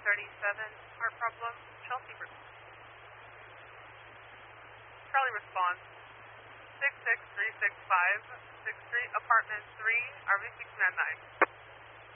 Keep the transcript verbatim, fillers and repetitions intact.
thirty-seven, heart problem, Chelsea. Charlie responds, six six three six five, sixth Street, apartment three, R V C two nine nine.